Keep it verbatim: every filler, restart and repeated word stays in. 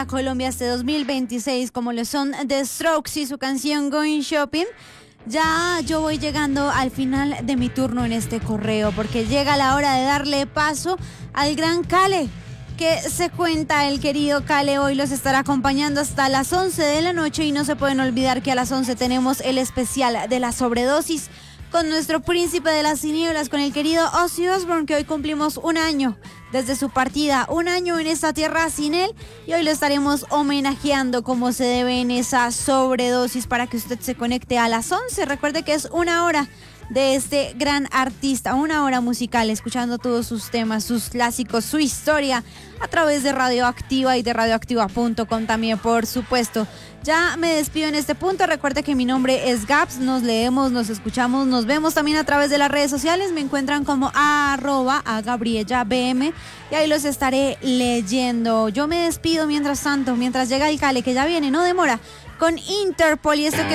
a Colombia este dos mil veintiséis, como lo son The Strokes y su canción Going Shopping. Ya yo voy llegando al final de mi turno en este correo, porque llega la hora de darle paso al gran Kale. ¿Qué se cuenta el querido Kale? Hoy los estará acompañando hasta las once de la noche y no se pueden olvidar que a las once tenemos el especial de la sobredosis con nuestro príncipe de las tinieblas, con el querido Ozzy Osbourne, que hoy cumplimos un año desde su partida, un año en esta tierra sin él, y hoy lo estaremos homenajeando como se debe en esa sobredosis para que usted se conecte a las once. Recuerde que es una hora de este gran artista, una hora musical, escuchando todos sus temas, sus clásicos, su historia, a través de Radioactiva y de radioactiva punto com también, por supuesto. Ya me despido en este punto. Recuerde que mi nombre es Gaps. Nos leemos, nos escuchamos, nos vemos también a través de las redes sociales. Me encuentran como arroba a Gabriela B M y ahí los estaré leyendo. Yo me despido mientras tanto, mientras llega el Kale, que ya viene, no demora, con Interpol y esto que